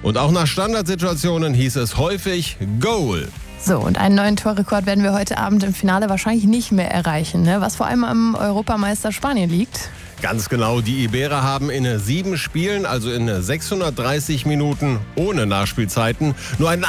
Und auch nach Standardsituationen hieß es häufig Goal. So, und einen neuen Torrekord werden wir heute Abend im Finale wahrscheinlich nicht mehr erreichen, ne? Was vor allem am Europameister Spanien liegt. Ganz genau, die Iberer haben in 7 Spielen, also in 630 Minuten ohne Nachspielzeiten, nur ein